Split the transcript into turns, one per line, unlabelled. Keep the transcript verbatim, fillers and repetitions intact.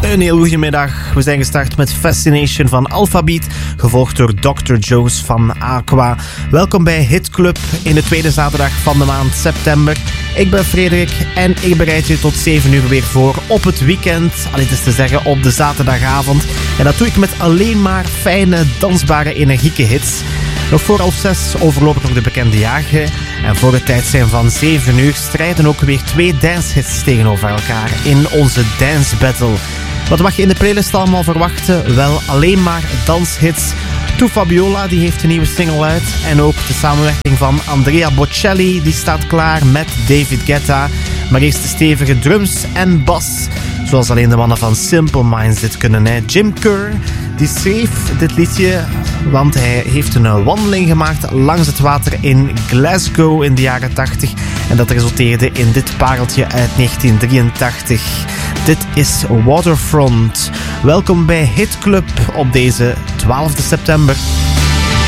Een heel goedemiddag. We zijn gestart met Fascination van Alphabeat, gevolgd door doctor Jones van Aqua. Welkom bij Hit Club in de tweede zaterdag van de maand september. Ik ben Frederik en ik bereid je tot zeven uur weer voor op het weekend. Al het is te zeggen op de zaterdagavond. En dat doe ik met alleen maar fijne, dansbare, energieke hits. Nog voor half zes overloop ik nog de bekende jagen. En voor het tijd zijn van zeven uur strijden ook weer twee dancehits tegenover elkaar in onze Dance Battle. Wat mag je in de playlist allemaal verwachten? Wel, alleen maar danshits. To Fabiola, die heeft een nieuwe single uit. En ook de samenwerking van Andrea Bocelli, die staat klaar met David Guetta. Maar eerst de stevige drums en bas. Zoals alleen de mannen van Simple Minds dit kunnen. Hè. Jim Kerr, die schreef dit liedje, want hij heeft een wandeling gemaakt langs het water in Glasgow in de jaren tachtig. En dat resulteerde in dit pareltje uit negentien drieëntachtig. Dit is Waterfront. Welkom bij Hit Club op deze twaalfde september.